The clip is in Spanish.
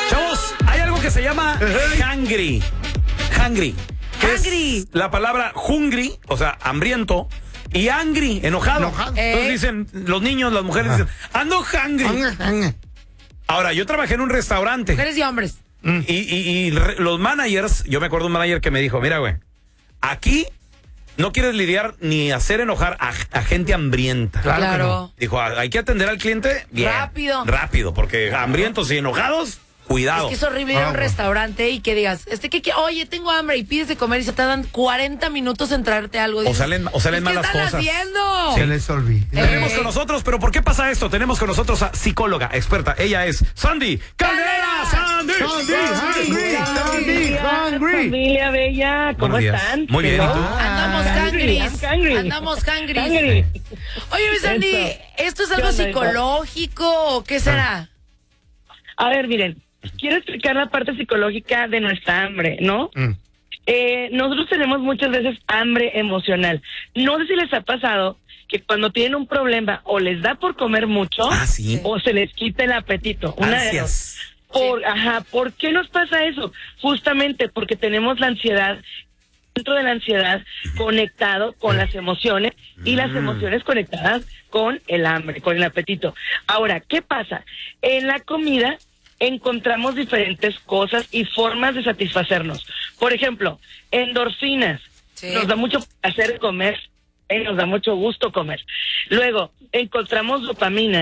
Chavos, hay algo que se llama hungry. Hungry. Hungry. Es la palabra hungry, o sea, hambriento, y angry, enojado. Entonces dicen, los niños, las mujeres dicen, ando hungry. Ahora, yo trabajé en un restaurante. Mujeres y hombres. Y los managers, yo me acuerdo de un manager que me dijo, mira, güey, aquí no quieres lidiar ni hacer enojar a gente hambrienta. Claro. Dijo, hay que atender al cliente bien. Rápido, porque hambrientos y enojados, cuidado. Es que es horrible ir a un restaurante y que digas, oye, tengo hambre, y pides de comer y se tardan 40 minutos en traerte algo. O salen malas ¿qué cosas. están haciendo? Se les olvida. Tenemos con nosotros, pero ¿por qué pasa esto? Tenemos con nosotros a psicóloga experta. Ella es Sandy Caldera. Sandy Hungry. Familia bella, ¿cómo están? Muy bien, ¿y tú? Andamos hungry. Oye, mi Sandy, ¿esto es algo psicológico o qué será? A ver, miren, quiero explicar la parte psicológica de nuestra hambre, ¿no? Nosotros tenemos muchas veces hambre emocional. No sé si les ha pasado que cuando tienen un problema o les da por comer mucho o se les quita el apetito. Una de dos. ¿Por qué nos pasa eso? Justamente porque tenemos la ansiedad, dentro de la ansiedad conectado con las emociones y las emociones conectadas con el hambre, con el apetito. Ahora, ¿qué pasa? En la comida encontramos diferentes cosas y formas de satisfacernos. Por ejemplo, endorfinas. Nos da mucho placer comer, nos da mucho gusto comer. Luego, encontramos dopamina.